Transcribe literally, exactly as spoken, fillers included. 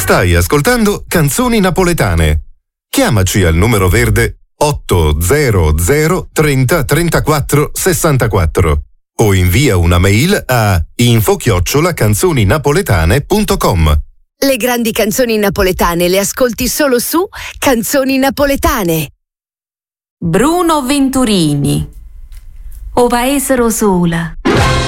Stai ascoltando Canzoni Napoletane. Chiamaci al numero verde otto zero zero trenta trentaquattro sessantaquattro o invia una mail a info chiocciola canzoninapoletane punto com. Le grandi canzoni napoletane le ascolti solo su Canzoni Napoletane. Bruno Venturini. O paesero sola,